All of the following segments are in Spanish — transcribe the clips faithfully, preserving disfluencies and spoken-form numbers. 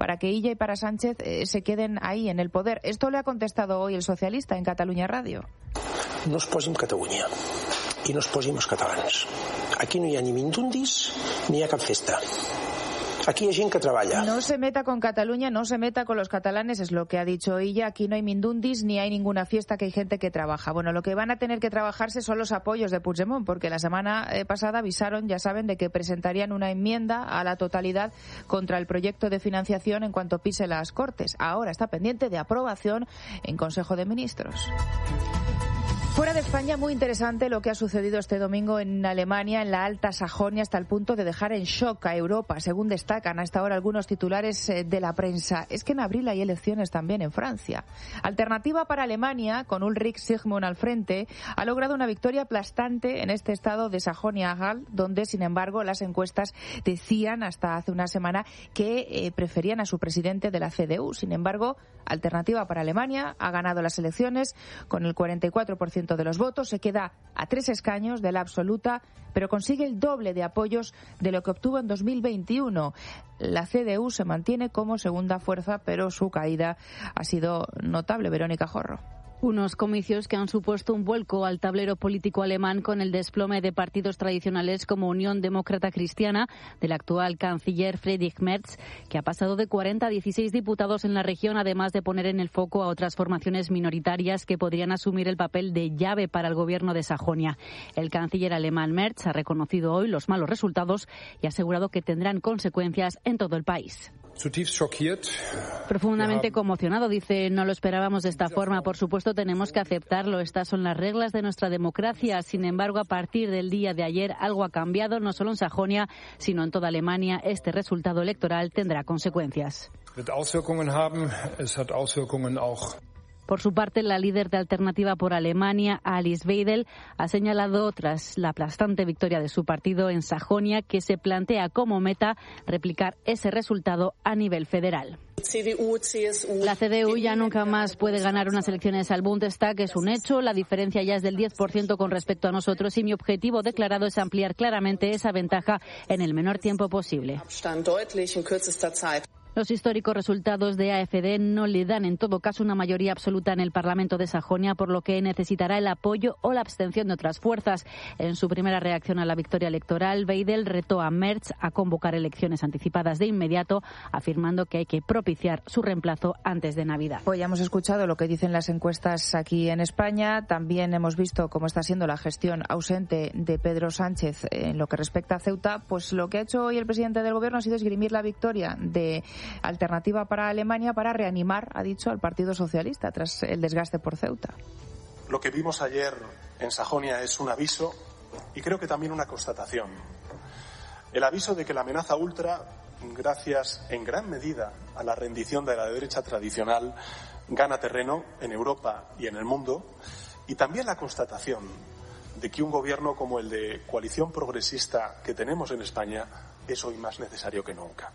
para que Illa y para Sánchez eh, se queden ahí en el poder. Esto le ha contestado hoy el socialista en Catalunya Radio. No es posim Catalunya i no es posim els catalans. Aquí no hi ha ni mindundis ni hi ha cap festa. Aquí hay gente que trabaja. No se meta con Cataluña, no se meta con los catalanes, es lo que ha dicho ella. Aquí no hay mindundis ni hay ninguna fiesta, que hay gente que trabaja. Bueno, lo que van a tener que trabajarse son los apoyos de Puigdemont, porque la semana pasada avisaron, ya saben, de que presentarían una enmienda a la totalidad contra el proyecto de financiación en cuanto pise las Cortes. Ahora está pendiente de aprobación en Consejo de Ministros. Fuera de España, muy interesante lo que ha sucedido este domingo en Alemania, en la Alta Sajonia, hasta el punto de dejar en shock a Europa, según destacan hasta ahora algunos titulares de la prensa. Es que en abril hay elecciones también en Francia. Alternativa para Alemania, con Ulrich Sigmund al frente, ha logrado una victoria aplastante en este estado de Sajonia-Anhalt, donde, sin embargo, las encuestas decían hasta hace una semana que eh, preferían a su presidente de la C D U. Sin embargo, Alternativa para Alemania ha ganado las elecciones con el cuarenta y cuatro por ciento de los votos, se queda a tres escaños de la absoluta, pero consigue el doble de apoyos de lo que obtuvo en dos mil veintiuno. La C D U se mantiene como segunda fuerza, pero su caída ha sido notable. Verónica Jorro. Unos comicios que han supuesto un vuelco al tablero político alemán con el desplome de partidos tradicionales como Unión Demócrata Cristiana, del actual canciller Friedrich Merz, que ha pasado de cuarenta a dieciséis diputados en la región, además de poner en el foco a otras formaciones minoritarias que podrían asumir el papel de llave para el gobierno de Sajonia. El canciller alemán Merz ha reconocido hoy los malos resultados y ha asegurado que tendrán consecuencias en todo el país. Profundamente conmocionado, dice, no lo esperábamos de esta forma. Por supuesto, tenemos que aceptarlo. Estas son las reglas de nuestra democracia. Sin embargo, a partir del día de ayer, algo ha cambiado, no solo en Sajonia, sino en toda Alemania. Este resultado electoral tendrá consecuencias. Por su parte, la líder de Alternativa por Alemania, Alice Weidel, ha señalado, tras la aplastante victoria de su partido en Sajonia, que se plantea como meta replicar ese resultado a nivel federal. La C D U ya nunca más puede ganar unas elecciones al Bundestag, es un hecho. La diferencia ya es del diez por ciento con respecto a nosotros y mi objetivo declarado es ampliar claramente esa ventaja en el menor tiempo posible. Los históricos resultados de A F D no le dan en todo caso una mayoría absoluta en el Parlamento de Sajonia, por lo que necesitará el apoyo o la abstención de otras fuerzas. En su primera reacción a la victoria electoral, Weidel retó a Merz a convocar elecciones anticipadas de inmediato, afirmando que hay que propiciar su reemplazo antes de Navidad. Pues ya hemos escuchado lo que dicen las encuestas aquí en España. También hemos visto cómo está siendo la gestión ausente de Pedro Sánchez en lo que respecta a Ceuta. Pues lo que ha hecho hoy el presidente del Gobierno ha sido esgrimir la victoria de Alternativa para Alemania para reanimar, ha dicho, al Partido Socialista tras el desgaste por Ceuta. Lo que vimos ayer en Sajonia es un aviso y creo que también una constatación. El aviso de que la amenaza ultra, gracias en gran medida a la rendición de la derecha tradicional, gana terreno en Europa y en el mundo, y también la constatación de que un gobierno como el de coalición progresista que tenemos en España es hoy más necesario que nunca.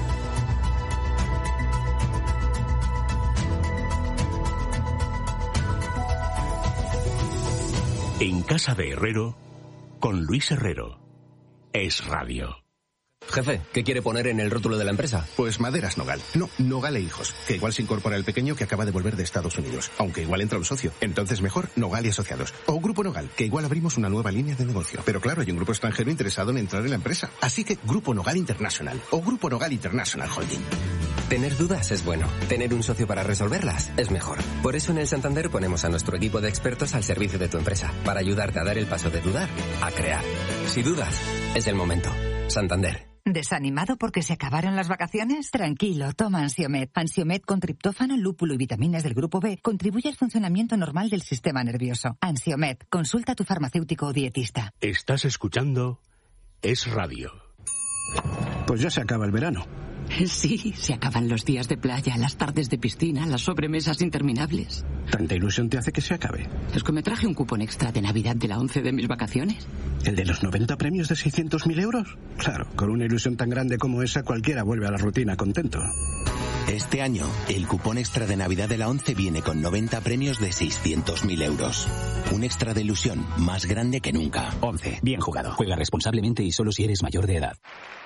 En casa de Herrero, con Luis Herrero. Es Radio. Jefe, ¿qué quiere poner en el rótulo de la empresa? Pues Maderas Nogal. No, Nogal e Hijos. Que igual se incorpora el pequeño que acaba de volver de Estados Unidos. Aunque igual entra un socio. Entonces mejor Nogal y Asociados. O Grupo Nogal, que igual abrimos una nueva línea de negocio. Pero claro, hay un grupo extranjero interesado en entrar en la empresa. Así que Grupo Nogal International. O Grupo Nogal International Holding. Tener dudas es bueno. Tener un socio para resolverlas es mejor. Por eso en el Santander ponemos a nuestro equipo de expertos al servicio de tu empresa. Para ayudarte a dar el paso de dudar a crear. Si dudas, es el momento. Santander. ¿Desanimado porque se acabaron las vacaciones? Tranquilo, toma Ansiomed. Ansiomed con triptófano, lúpulo y vitaminas del grupo B contribuye al funcionamiento normal del sistema nervioso. Ansiomed, consulta a tu farmacéutico o dietista. Estás escuchando Es Radio. Pues ya se acaba el verano. Sí, se acaban los días de playa, las tardes de piscina, las sobremesas interminables. ¿Tanta ilusión te hace que se acabe? Es que me traje un cupón extra de Navidad de la ONCE de mis vacaciones. ¿El de los noventa premios de seiscientos mil euros? Claro, con una ilusión tan grande como esa, cualquiera vuelve a la rutina contento. Este año, el cupón extra de Navidad de la ONCE viene con noventa premios de seiscientos mil euros. Un extra de ilusión más grande que nunca. ONCE, bien jugado. Juega responsablemente y solo si eres mayor de edad.